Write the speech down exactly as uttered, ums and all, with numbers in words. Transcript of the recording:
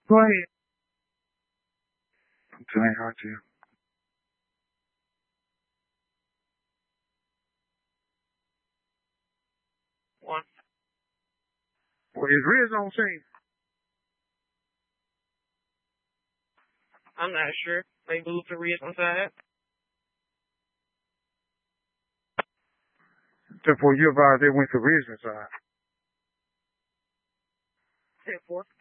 Go ahead. I'm telling you how to. One. Well, is Riz on scene? I'm not sure. They moved to Riz inside. Therefore, you advise they went to Riz inside. ten four.